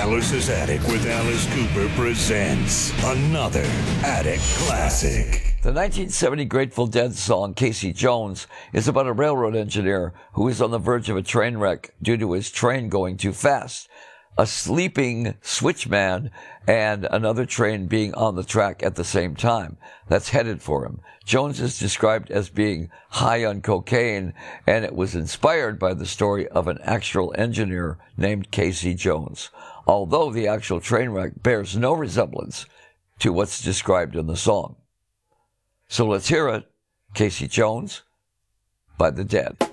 Alice's Attic with Alice Cooper presents another Attic Classic. The 1970 Grateful Dead song, Casey Jones, is about a railroad engineer who is on the verge of a train wreck due to his train going too fast, a sleeping switchman, and another train being on the track at the same time that's headed for him. Jones is described as being high on cocaine, and it was inspired by the story of an actual engineer named Casey Jones, although the actual train wreck bears no resemblance to what's described in the song. So let's hear it. Casey Jones by The Dead.